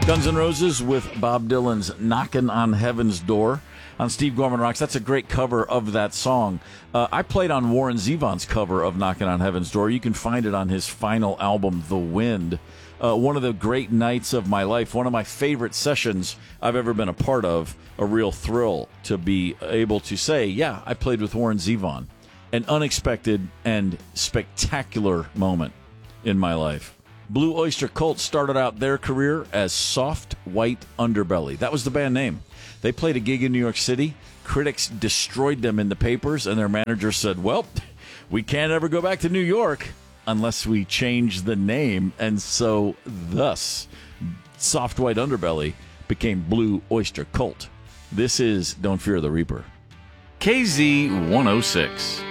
Guns N' Roses with Bob Dylan's Knockin' on Heaven's Door on Steve Gorman Rocks. That's a great cover of that song. I played on Warren Zevon's cover of Knockin' on Heaven's Door. You can find it on his final album, The Wind. One of the great nights of my life, one of my favorite sessions I've ever been a part of. A real thrill to be able to say, yeah, I played with Warren Zevon. An unexpected and spectacular moment in my life. Blue Oyster Cult started out their career as Soft White Underbelly. That was the band name. They played a gig in New York City. Critics destroyed them in the papers, and their manager said, well, we can't ever go back to New York unless we change the name. And so thus, Soft White Underbelly became Blue Oyster Cult. This is Don't Fear the Reaper. KZ 106.